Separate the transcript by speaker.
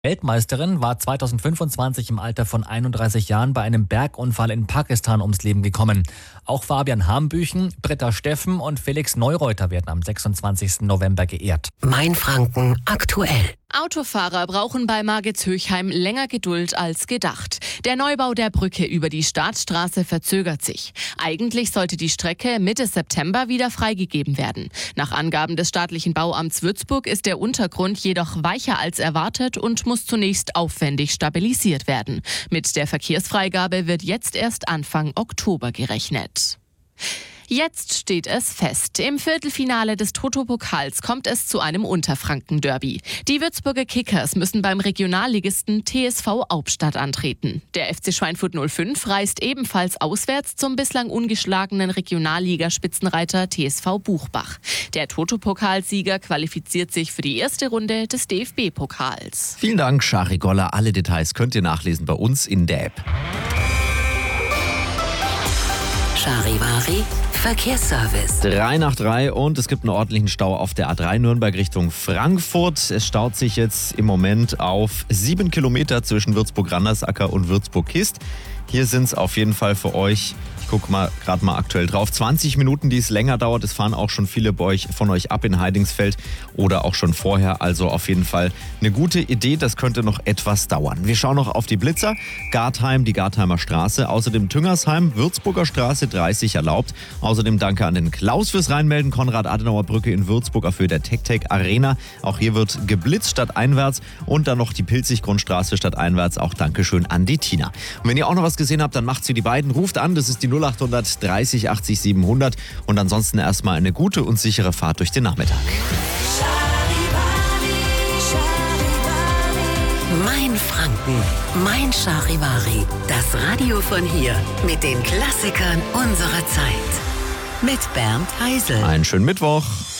Speaker 1: Weltmeisterin war 2025 im Alter von 31 Jahren bei einem Bergunfall in Pakistan ums Leben gekommen. Auch Fabian Hambüchen, Britta Steffen und Felix Neureuter werden am 26. November geehrt.
Speaker 2: Mainfranken aktuell.
Speaker 3: Autofahrer brauchen bei Margitshöchheim länger Geduld als gedacht. Der Neubau der Brücke über die Staatsstraße verzögert sich. Eigentlich sollte die Strecke Mitte September wieder freigegeben werden. Nach Angaben des staatlichen Bauamts Würzburg ist der Untergrund jedoch weicher als erwartet und muss zunächst aufwendig stabilisiert werden. Mit der Verkehrsfreigabe wird jetzt erst Anfang Oktober gerechnet. Jetzt steht es fest. Im Viertelfinale des Toto-Pokals kommt es zu einem Unterfranken-Derby. Die Würzburger Kickers müssen beim Regionalligisten TSV Aubstadt antreten. Der FC Schweinfurt 05 reist ebenfalls auswärts zum bislang ungeschlagenen Regionalliga-Spitzenreiter TSV Buchbach. Der Toto-Pokalsieger qualifiziert sich für die erste Runde des DFB-Pokals.
Speaker 4: Vielen Dank, Shari Goller. Alle Details könnt ihr nachlesen bei uns in der App.
Speaker 2: Charivari Verkehrsservice.
Speaker 4: 3 nach 3 und es gibt einen ordentlichen Stau auf der A3 Nürnberg Richtung Frankfurt. Es staut sich jetzt im Moment auf 7 Kilometer zwischen Würzburg-Randersacker und Würzburg-Kist. Hier sind es auf jeden Fall für euch, ich gucke mal gerade mal aktuell drauf, 20 Minuten, die es länger dauert. Es fahren auch schon viele von euch ab in Heidingsfeld oder auch schon vorher. Also auf jeden Fall eine gute Idee, das könnte noch etwas dauern. Wir schauen noch auf die Blitzer. Gartheim, die Gartheimer Straße. Außerdem Tüngersheim, Würzburger Straße 30 erlaubt. Außerdem danke an den Klaus fürs Reinmelden. Konrad-Adenauer-Brücke in Würzburg auf Höhe der Tec-Tec Arena. Auch hier wird geblitzt stadteinwärts. Und dann noch die Pilzig-Grundstraße stadteinwärts. Auch Dankeschön an die Tina. Und wenn ihr auch noch was gesehen habt, dann macht's wie die beiden. Ruft an, das ist die 0800 30 80 700. Und ansonsten erstmal eine gute und sichere Fahrt durch den Nachmittag.
Speaker 2: Mainfranken, mein Charivari. Das Radio von hier mit den Klassikern unserer Zeit. Mit Bernd Heisel.
Speaker 4: Einen schönen Mittwoch.